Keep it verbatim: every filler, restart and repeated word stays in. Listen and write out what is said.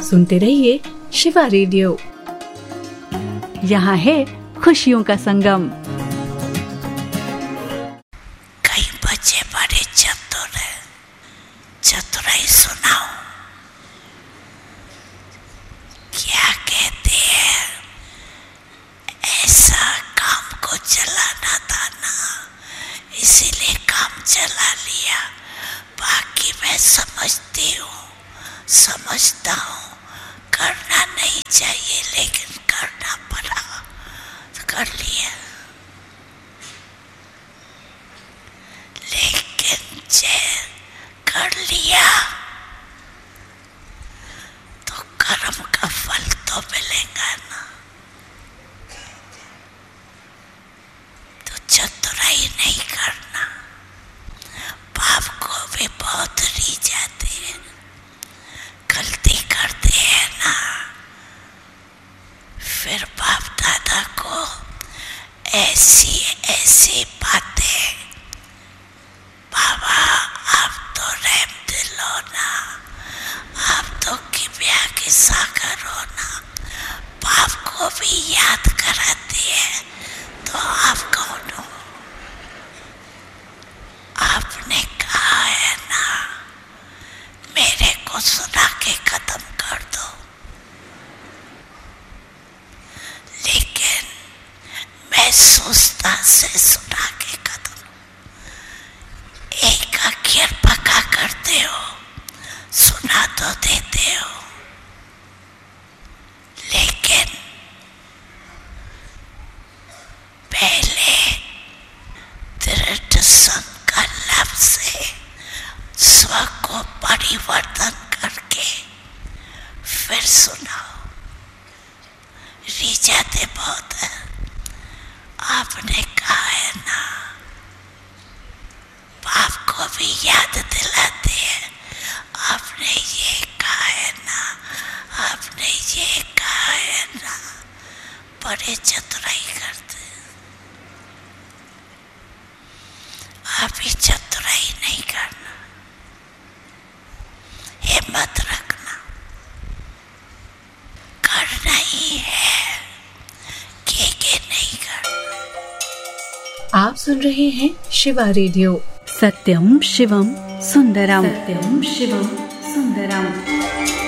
सुनते रहिए शिवा रेडियो। यहाँ है खुशियों का संगम। कई बच्चे बड़े चतुर हैं, चतुराई सुनाओ। क्या कहते हैं, ऐसा काम को चलाना था ना, इसीलिए काम चला लिया। बाकी मैं समझती हूँ, समझता हूँ, करना नहीं चाहिए लेकिन करना पड़ा तो कर लिया। लेकिन जब कर लिया तो कर्म का फल तो मिलेगा ना। तो चतुराई नहीं करना। बाप को भी बहुत री जाते हैं, गलती करते हैं ना, फिर बाप दादा को ऐसी ऐसी बातें, बाबा आप तो रहम दिल हो ना, आप तो किबिया के सागर हो ना, बाप को भी याद कराती है। तो आप कौन हो? आपने कहा है ना मेरे को सुना के खत्म कर दो, लेकिन महसूसता से सुना के खत्म। एक अक्षर पक्का करते हो, सुना तो देते हो, लेकिन पहले दृढ़ संकल्प से स्व को परिवर्तन करके फिर सुनाओ। रिजाते बहुत है। आपने कहा है ना, बाप को भी याद दिलाते हैं। आपने ये कहा है ना, आपने ये कहा है ना, बड़े चतुराई करते हैं। आप ही चतुराई नहीं करना, हिम्मत रखना, करना ही है, के के नहीं करना। आप सुन रहे हैं शिवा रेडियो। सत्यम शिवम सुंदरम, सत्यम शिवम सुंदरम।